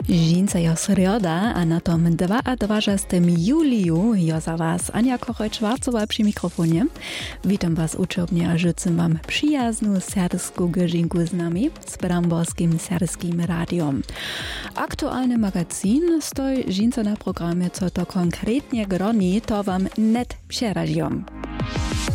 Dżinca jo srioda, a na tom 22. juliju jo za was Ania Kochoj-Schwarzowa przy mikrofonie. Witam was uczobnie, a życzę wam przyjazną serbską godzinku z nami, z Bramborskim Serbskim Radiom. Aktualny magazyn stoi Dżinca na programie, co to konkretnie groni, to wam net przeraziom.